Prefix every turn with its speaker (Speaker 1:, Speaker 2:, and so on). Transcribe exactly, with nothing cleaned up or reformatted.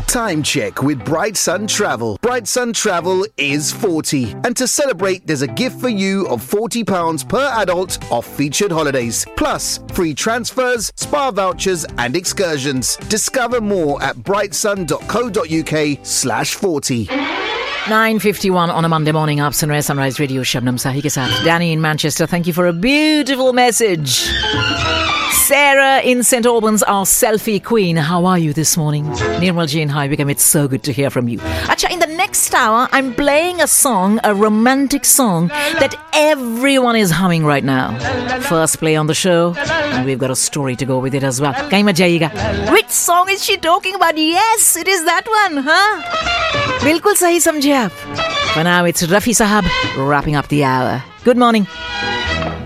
Speaker 1: Time check with Bright Sun Travel. Bright Sun Travel is forty. And to celebrate, there's a gift for you of forty pounds per adult off featured holidays. Plus, free transfers, spa vouchers and excursions. Discover more at brightsun.co.uk slash 40.
Speaker 2: nine fifty-one on a Monday morning. Up Sunrise Sunrise Radio. Shabnam Sahi ke saath. Danny in Manchester, thank you for a beautiful message. Sarah in Saint Albans, our selfie queen. How are you this morning? Nirmal Jain, hi, Vikram. It's so good to hear from you. Acha, in the next hour, I'm playing a song, a romantic song that everyone is humming right now. First play on the show, and we've got a story to go with it as well. Kahin mat jayega. Which song is she talking about? Yes, it is that one, huh? Bilkul sahi samjhe aap. For now, it's Rafi Sahab wrapping up the hour. Good morning.